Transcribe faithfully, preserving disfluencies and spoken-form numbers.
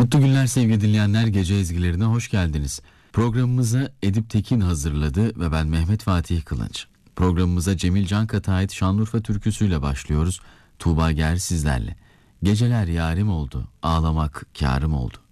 Mutlu günler sevgili dinleyenler, gece ezgilerine hoş geldiniz. Programımıza Edip Tekin hazırladı ve ben Mehmet Fatih Kılınç. Programımıza Cemil Cankat'a ait Şanlıurfa türküsüyle başlıyoruz. Tuğba Ger sizlerle. Geceler yarim oldu, ağlamak kârım oldu.